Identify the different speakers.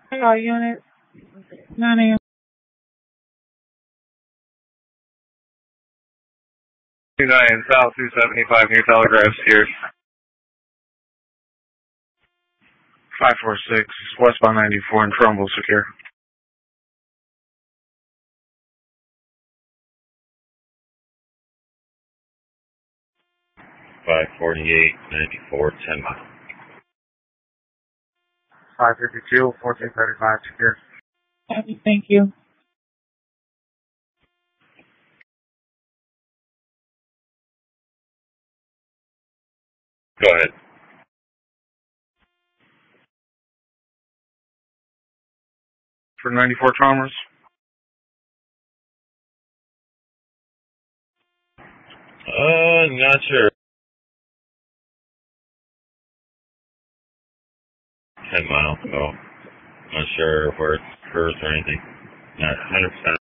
Speaker 1: All units, 9 a.m.
Speaker 2: 29 South 275 New Telegraph here. 546 westbound 94 in Trumbull secure.
Speaker 3: 548, 94, 10 miles.
Speaker 2: 552, 1435 secure.
Speaker 1: Thank you.
Speaker 3: Go ahead.
Speaker 2: For 94 Traumas.
Speaker 3: Not sure. 10 miles, so not sure where it's first or anything. Not 100%.